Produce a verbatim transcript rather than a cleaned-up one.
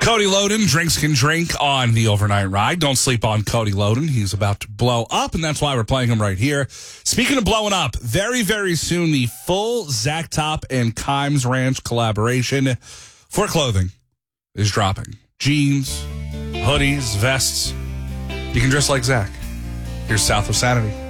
Cody Loden, Drinks Can Drink on the Overnight Ride. Don't sleep on Cody Loden. He's about to blow up, and that's why we're playing him right here. Speaking of blowing up, very, very soon, the full Zach Top and Kimes Ranch collaboration for clothing is dropping. Jeans, hoodies, vests. You can dress like Zach. Here's South of Sanity.